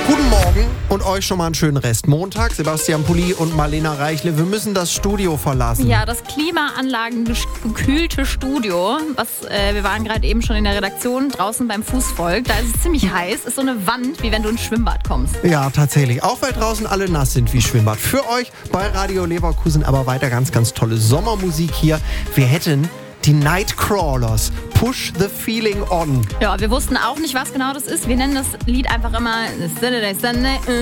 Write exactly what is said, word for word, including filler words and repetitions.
Guten Morgen und euch schon mal einen schönen Rest Montag. Sebastian Pulli und Marlena Reichle, wir müssen das Studio verlassen. Ja, das klimaanlagengekühlte Studio. Was, äh, wir waren gerade eben schon in der Redaktion draußen beim Fußvolk. Da ist es ziemlich heiß. Ist so eine Wand, wie wenn du ins Schwimmbad kommst. Ja, tatsächlich. Auch weil draußen alle nass sind wie Schwimmbad. Für euch bei Radio Leverkusen aber weiter ganz, ganz tolle Sommermusik hier. Wir hätten die Nightcrawlers. Push the Feeling On. Ja, wir wussten auch nicht, was genau das ist. Wir nennen das Lied einfach immer Saturday, Sunday.